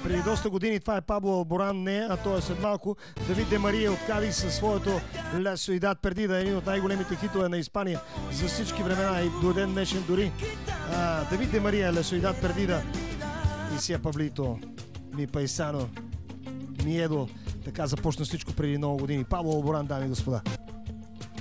преди доста години. Това е Пабло Алборан, не, а той е след малко. Давид де Мария от Кадис със своето La Ciudad Perdida, един от най-големите хитове на Испания за всички времена и до ден днешен дори. Давид де Мария, La Ciudad Perdida и Sia Pablito, Mi Paisano, Miedo. Така започна всичко преди много години. Пабло Алборан, дами и господа.